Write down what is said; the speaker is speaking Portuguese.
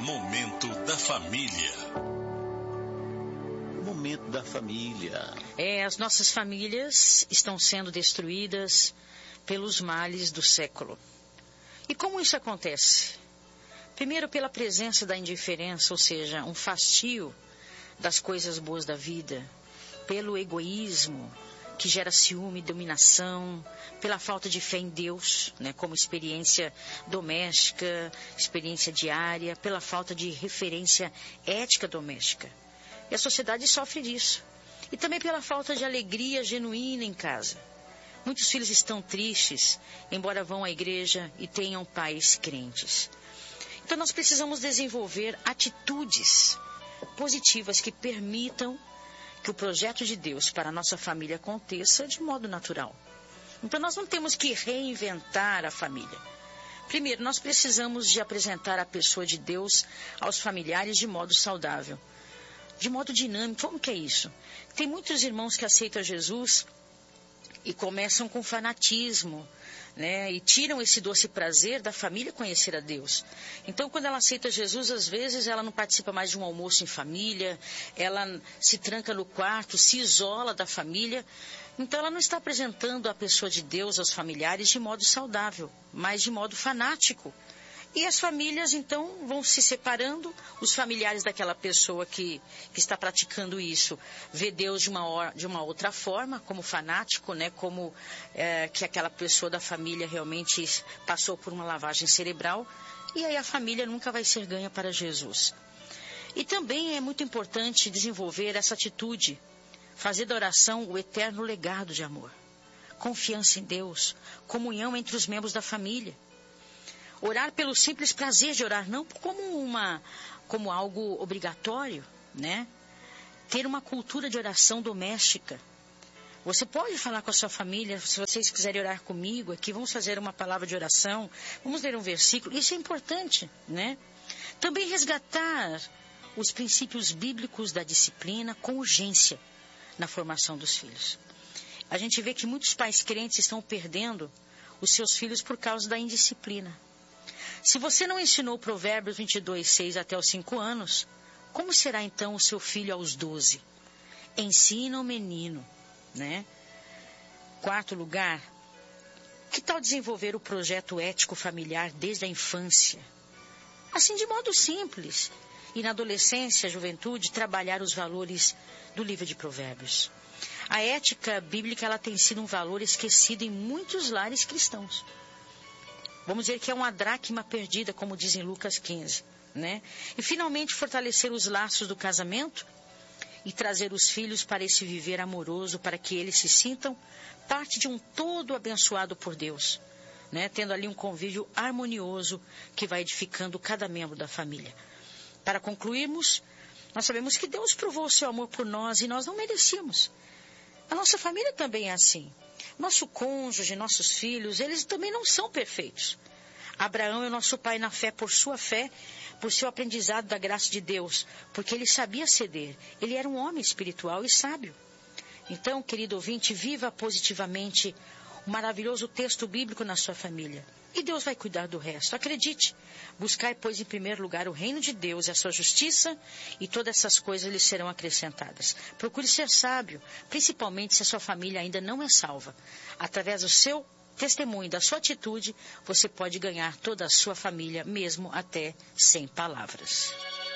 Momento da Família. Momento da família. As nossas famílias estão sendo destruídas pelos males do século. E como isso acontece? Primeiro, pela presença da indiferença, ou seja, um fastio das coisas boas da vida, pelo egoísmo, que gera ciúme e dominação, pela falta de fé em Deus, como experiência doméstica, experiência diária, pela falta de referência ética doméstica. E a sociedade sofre disso. E também pela falta de alegria genuína em casa. Muitos filhos estão tristes, embora vão à igreja e tenham pais crentes. Então nós precisamos desenvolver atitudes positivas que permitam que o projeto de Deus para a nossa família aconteça de modo natural. Então nós não temos que reinventar a família. Primeiro, nós precisamos de apresentar a pessoa de Deus aos familiares de modo saudável, de modo dinâmico. Como que é isso? Tem muitos irmãos que aceitam Jesus e começam com fanatismo, e tiram esse doce prazer da família conhecer a Deus. Então, quando ela aceita Jesus, às vezes ela não participa mais de um almoço em família, ela se tranca no quarto, se isola da família. Então, ela não está apresentando a pessoa de Deus aos familiares de modo saudável, mas de modo fanático. E as famílias, então, vão se separando. Os familiares daquela pessoa que está praticando isso vê Deus de uma outra forma, como fanático, como que aquela pessoa da família realmente passou por uma lavagem cerebral. E aí a família nunca vai ser ganha para Jesus. E também é muito importante desenvolver essa atitude, fazer da oração o eterno legado de amor. Confiança em Deus, comunhão entre os membros da família. Orar pelo simples prazer de orar, não como algo obrigatório, Ter uma cultura de oração doméstica. Você pode falar com a sua família, se vocês quiserem orar comigo aqui, vamos fazer uma palavra de oração, vamos ler um versículo, isso é importante, Também resgatar os princípios bíblicos da disciplina com urgência na formação dos filhos. A gente vê que muitos pais crentes estão perdendo os seus filhos por causa da indisciplina. Se você não ensinou Provérbios 22, 6 até os 5 anos, como será então o seu filho aos 12? Ensina o menino, Quarto lugar, que tal desenvolver o projeto ético familiar desde a infância? Assim, de modo simples. E na adolescência, juventude, trabalhar os valores do livro de Provérbios. A ética bíblica, ela tem sido um valor esquecido em muitos lares cristãos. Vamos dizer que é uma dracma perdida, como diz em Lucas 15, E finalmente fortalecer os laços do casamento e trazer os filhos para esse viver amoroso, para que eles se sintam parte de um todo abençoado por Deus, Tendo ali um convívio harmonioso que vai edificando cada membro da família. Para concluirmos, nós sabemos que Deus provou o seu amor por nós e nós não merecíamos. A nossa família também é assim. Nosso cônjuge, nossos filhos, eles também não são perfeitos. Abraão é o nosso pai na fé por sua fé, por seu aprendizado da graça de Deus, porque ele sabia ceder. Ele era um homem espiritual e sábio. Então, querido ouvinte, viva positivamente o maravilhoso texto bíblico na sua família. E Deus vai cuidar do resto. Acredite. Buscai, pois, em primeiro lugar o reino de Deus e a sua justiça, e todas essas coisas lhe serão acrescentadas. Procure ser sábio, principalmente se a sua família ainda não é salva. Através do seu testemunho, da sua atitude, você pode ganhar toda a sua família, mesmo até sem palavras.